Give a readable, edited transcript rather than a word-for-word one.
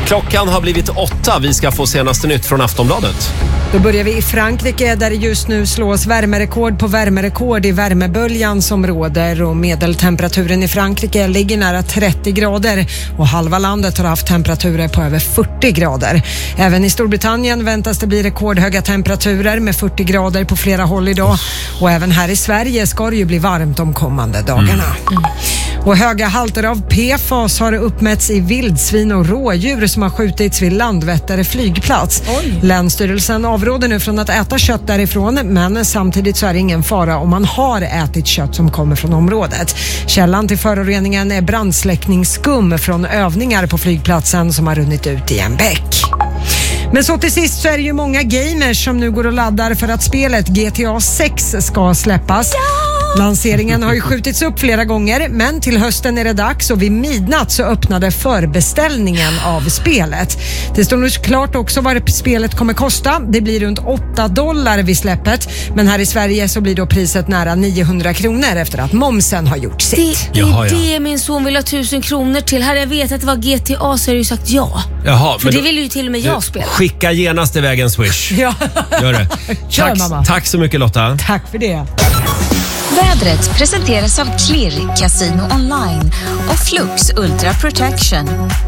Klockan har blivit 8. Vi ska få senaste nytt från Aftonbladet. Då börjar vi i Frankrike där det just nu slås värmerekord på värmerekord i värmeböljan som råder, och medeltemperaturen i Frankrike ligger nära 30 grader och halva landet har haft temperaturer på över 40 grader. Även i Storbritannien väntas det bli rekordhöga temperaturer med 40 grader på flera håll idag, och även här i Sverige ska det ju bli varmt de kommande dagarna. Och höga halter av PFAS har uppmätts i vildsvin och rådjur som har skjutits vid Landvetter flygplats. Länsstyrelsen avråder nu från att äta kött därifrån, men samtidigt så är det ingen fara om man har ätit kött som kommer från området. Källan till föroreningen är brandsläckningsskum från övningar på flygplatsen som har runnit ut i en bäck. Men så till sist så är det ju många gamers som nu går och laddar för att spelet GTA 6 ska släppas. Lanseringen har ju skjutits upp flera gånger, men till hösten är det dags, och vid midnatt så öppnade förbeställningen av spelet. Det står nu klart också vad spelet kommer kosta. Det blir runt $8 vid släppet, men här i Sverige så blir då priset nära 900 kronor efter att momsen har gjort sitt. Det är det min son vill ha 1000 kronor till. Hade jag vetat att det var GTA så hade jag ju sagt ja. Jaha, för det vill ju till och med jag spela. Skicka genast iväg en Swish. Ja. Gör det. Tack så mycket, Lotta. Tack för det. Vädret presenteras av Klirr Casino Online och Flux Ultra Protection.